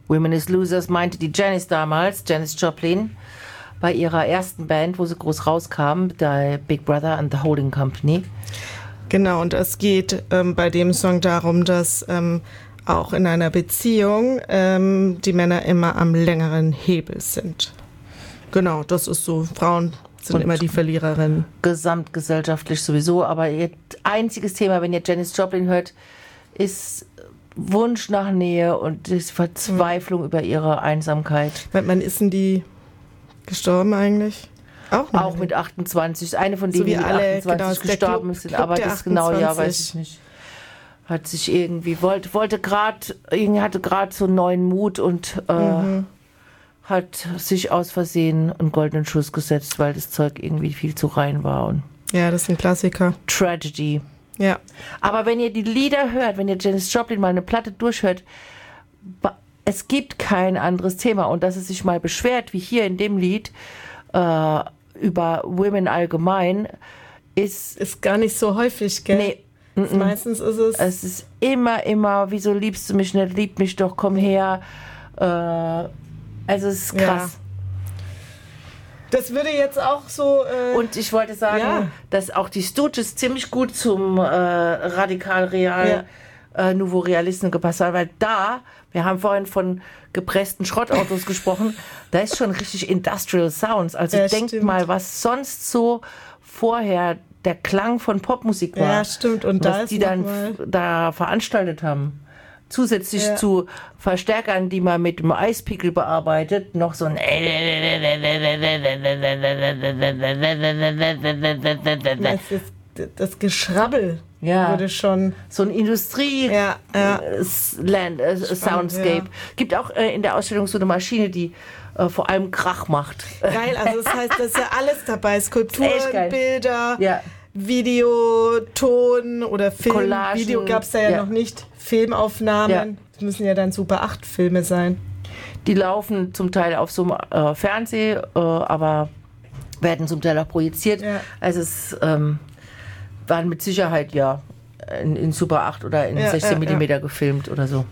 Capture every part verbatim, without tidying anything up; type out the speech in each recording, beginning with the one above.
Women is Losers meinte die Janis damals, Janis Joplin, bei ihrer ersten Band, wo sie groß rauskam, der Big Brother and the Holding Company. Genau, und es geht ähm, bei dem Song darum, dass ähm, auch in einer Beziehung ähm, die Männer immer am längeren Hebel sind. Genau, das ist so, Frauen sind und immer die Verliererinnen. Gesamtgesellschaftlich sowieso, aber ihr einziges Thema, wenn ihr Janis Joplin hört, ist Wunsch nach Nähe und die Verzweiflung mhm. über ihre Einsamkeit. Wann ist denn die gestorben eigentlich? Auch, auch mit achtundzwanzig. Eine von denen, so die mit alle, achtundzwanzig genau, gestorben Club, sind, Club aber das genaue Jahr weiß ich nicht. Hat sich irgendwie, wollte, wollte gerade, hatte gerade so neuen Mut und äh, mhm. hat sich aus Versehen einen goldenen Schuss gesetzt, weil das Zeug irgendwie viel zu rein war. Und ja, das ist ein Klassiker. Tragedy. Ja. Aber wenn ihr die Lieder hört, wenn ihr Janis Joplin mal eine Platte durchhört, es gibt kein anderes Thema. Und dass es sich mal beschwert, wie hier in dem Lied, äh, über Women allgemein, ist... Ist gar nicht so häufig, gell? Nee. Mm-mm. Meistens ist es... Es ist immer, immer, wieso liebst du mich nicht, lieb mich doch, komm her. Äh, also es ist krass. Ja. Das würde jetzt auch so... Äh, Und ich wollte sagen, ja. dass auch die Stooges ziemlich gut zum äh, radikal-real ja. äh, Nouveau Realisten gepasst haben, weil da, wir haben vorhin von gepressten Schrottautos gesprochen, da ist schon richtig Industrial Sounds. Also ja, denkt stimmt. mal, was sonst so vorher der Klang von Popmusik war. Ja, stimmt. Und, und da was ist die dann mal da veranstaltet haben. Zusätzlich ja. zu Verstärkern, die man mit dem Eispickel bearbeitet, noch so ein das, ist, das Geschrabbel ja. wurde schon so ein Industrie ja, ja. Land, äh, Soundscape. Ja. Gibt auch äh, in der Ausstellung so eine Maschine, die äh, vor allem Krach macht. Geil, also das heißt, das ist ja alles dabei, Skulpturen, Bilder. Ja. Video, Ton oder Film. Collagen. Video gab es da ja, ja noch nicht. Filmaufnahmen. Ja. Das müssen ja dann Super acht Filme sein. Die laufen zum Teil auf so einem äh, Fernseh, äh, aber werden zum Teil auch projiziert. Ja. Also es ähm, waren mit Sicherheit ja in, in Super acht oder in ja, sechzehn Millimeter ja. gefilmt oder so.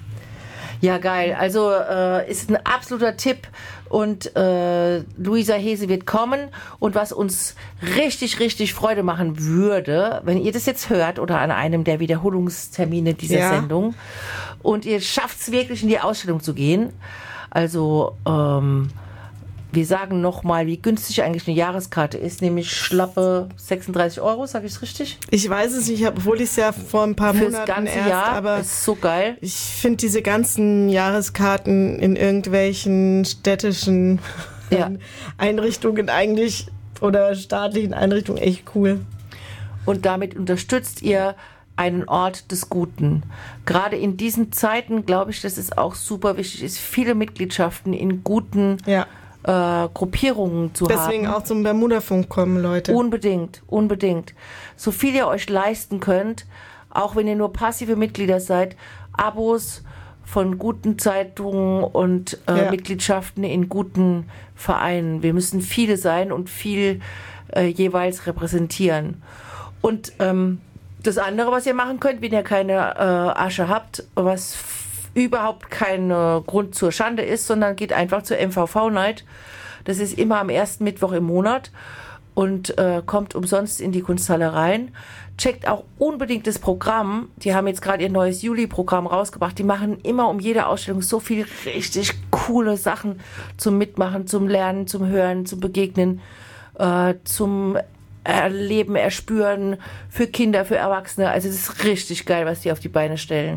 Ja, geil. Also äh, ist ein absoluter Tipp. Und äh, Luisa Hese wird kommen. Und was uns richtig, richtig Freude machen würde, wenn ihr das jetzt hört oder an einem der Wiederholungstermine dieser ja. Sendung und ihr schafft es wirklich in die Ausstellung zu gehen. Also ähm, wir sagen nochmal, wie günstig eigentlich eine Jahreskarte ist, nämlich schlappe sechsunddreißig Euro, sage ich es richtig? Ich weiß es nicht, obwohl ich es ja vor ein paar Fürs Monaten ganze erst, Jahr aber ist so geil. Ich finde diese ganzen Jahreskarten in irgendwelchen städtischen ja. Einrichtungen eigentlich oder staatlichen Einrichtungen echt cool. Und damit unterstützt ihr einen Ort des Guten. Gerade in diesen Zeiten, glaube ich, dass es auch super wichtig ist, viele Mitgliedschaften in guten ja. Äh, Gruppierungen zu Deswegen haben. Deswegen auch zum Bermuda-Funk kommen, Leute. Unbedingt, unbedingt. So viel ihr euch leisten könnt, auch wenn ihr nur passive Mitglieder seid, Abos von guten Zeitungen und äh, ja. Mitgliedschaften in guten Vereinen. Wir müssen viele sein und viel äh, jeweils repräsentieren. Und ähm, das andere, was ihr machen könnt, wenn ihr keine äh, Asche habt, was überhaupt kein äh, Grund zur Schande ist, sondern geht einfach zur M V V-Night. Das ist immer am ersten Mittwoch im Monat und äh, kommt umsonst in die Kunsthalle rein. Checkt auch unbedingt das Programm. Die haben jetzt gerade ihr neues Juli-Programm rausgebracht. Die machen immer um jede Ausstellung so viel richtig coole Sachen zum Mitmachen, zum Lernen, zum Hören, zum Begegnen, äh, zum Erleben, Erspüren für Kinder, für Erwachsene. Also es ist richtig geil, was die auf die Beine stellen.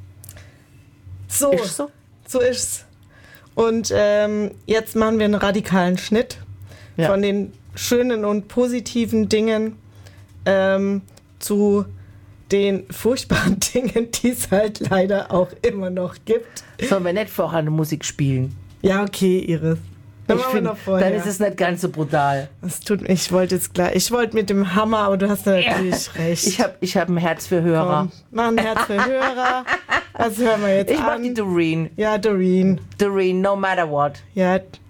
So, ist so? so ist's. Und ähm, jetzt machen wir einen radikalen Schnitt ja. von den schönen und positiven Dingen ähm, zu den furchtbaren Dingen, die es halt leider auch immer noch gibt. Sollen wir nicht vorher eine Musik spielen? Ja, okay, Iris. Ich find, dann ist es nicht ganz so brutal. Das tut mir, ich wollte jetzt gleich, ich wollte mit dem Hammer, aber du hast natürlich ja. recht. Ich habe ich hab ein Herz für Hörer. Komm, mach ein Herz für Hörer. Das hören wir jetzt ich an. Ich mach die Doreen. Ja, Doreen. Doreen, no matter what. Ja,